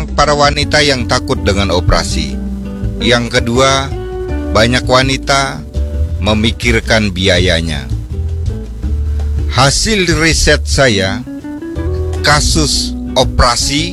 para wanita yang takut dengan operasi. Yang kedua, banyak wanita memikirkan biayanya. Hasil riset saya, kasus operasi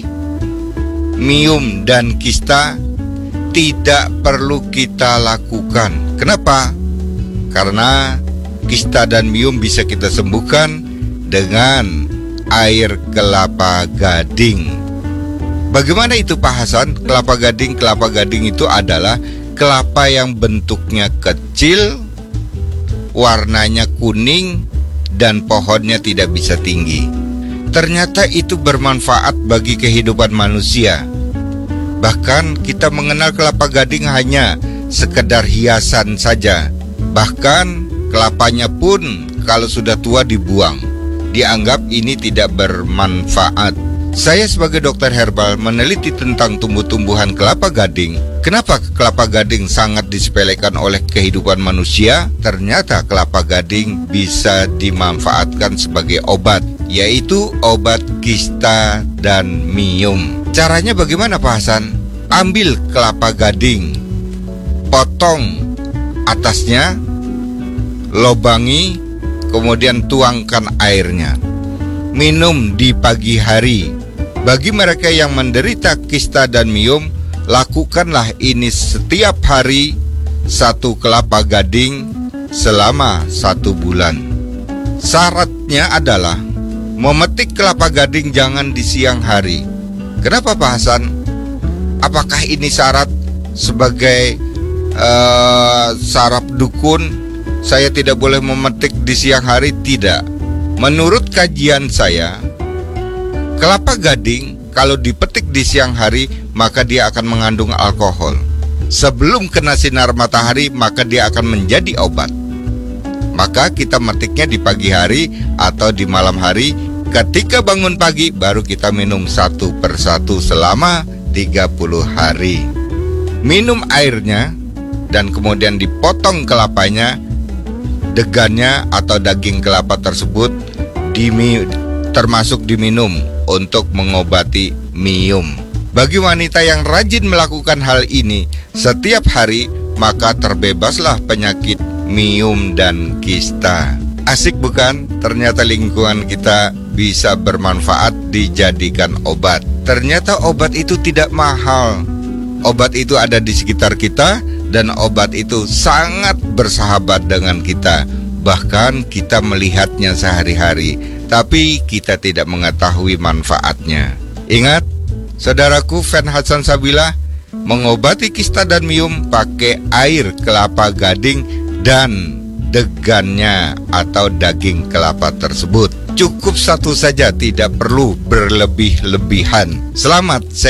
miom dan kista tidak perlu kita lakukan. Kenapa? Karena kista dan miom bisa kita sembuhkan dengan air kelapa gading. Bagaimana itu Pak Hasan? Kelapa gading itu adalah kelapa yang bentuknya kecil, warnanya kuning, dan pohonnya tidak bisa tinggi. Ternyata itu bermanfaat bagi kehidupan manusia. Bahkan kita mengenal kelapa gading hanya sekedar hiasan saja. Bahkan kelapanya pun kalau sudah tua dibuang. Dianggap ini tidak bermanfaat. Saya sebagai dokter herbal meneliti tentang tumbuh-tumbuhan kelapa gading. Kenapa kelapa gading sangat disepelekan oleh kehidupan manusia? Ternyata kelapa gading bisa dimanfaatkan sebagai obat, yaitu obat kista dan miom. Caranya bagaimana Pak Hasan? Ambil kelapa gading, potong atasnya, lobangi, kemudian tuangkan airnya. Minum di pagi hari. Bagi mereka yang menderita kista dan miom, lakukanlah ini setiap hari 1 kelapa gading selama 1 bulan. Syaratnya adalah memetik kelapa gading jangan di siang hari. Kenapa Pak Hasan? Apakah ini syarat sebagai saraf dukun? Saya tidak boleh memetik di siang hari? Tidak. Menurut kajian saya, kelapa gading kalau dipetik di siang hari maka dia akan mengandung alkohol. Sebelum kena sinar matahari maka dia akan menjadi obat. Maka kita metiknya di pagi hari atau di malam hari. Ketika bangun pagi baru kita minum 1 per 1 selama 30 hari. Minum airnya dan kemudian dipotong kelapanya. Degannya atau daging kelapa tersebut termasuk diminum untuk mengobati miom. Bagi wanita yang rajin melakukan hal ini setiap hari, maka terbebaslah penyakit miom dan kista. Asik bukan? Ternyata lingkungan kita bisa bermanfaat dijadikan obat. Ternyata obat itu tidak mahal. Obat itu ada di sekitar kita dan obat itu sangat bersahabat dengan kita. Bahkan kita melihatnya sehari-hari, tapi kita tidak mengetahui manfaatnya. Ingat, saudaraku fan Hasan Sabilah, mengobati kista dan miom pakai air kelapa gading dan degannya atau daging kelapa tersebut. Cukup 1 saja, tidak perlu berlebih-lebihan. Selamat.